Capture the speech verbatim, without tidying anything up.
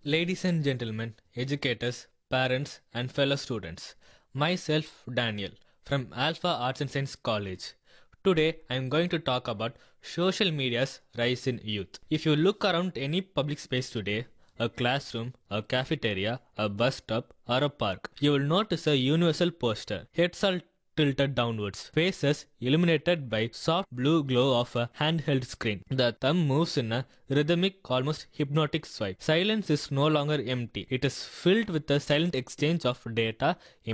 Ladies and gentlemen, educators, parents, and fellow students, myself Daniel from Alpha Arts and Science College. Today I am going to talk about social media's rise in youth. If you look around any public space today, a classroom, a cafeteria, a bus stop, or a park, you will notice a universal poster. Heads are tilted downwards, faces illuminated by soft blue glow of a handheld screen. The thumb moves in a rhythmic, almost hypnotic swipe. Silence is no longer empty. It is filled with a silent exchange of data,